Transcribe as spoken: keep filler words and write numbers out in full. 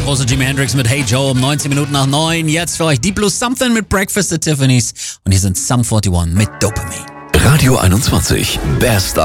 große Jimi Hendrix mit Hey Joe um neunzehn Minuten nach neun. Jetzt für euch Deep Blue Something mit Breakfast at Tiffany's. Und hier sind Sum einundvierzig mit Dopamine. Radio einundzwanzig, Best